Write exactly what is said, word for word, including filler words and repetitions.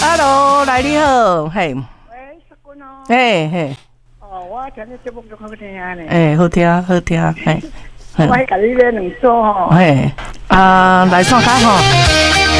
，Hello， 来你好，嘿。 喂，石君哦。 嘿嘿。 哦，我听你节目就好听呢。 诶，好听好听，嘿。 我甲你咧两组吼。 嘿，啊，来创卡吼。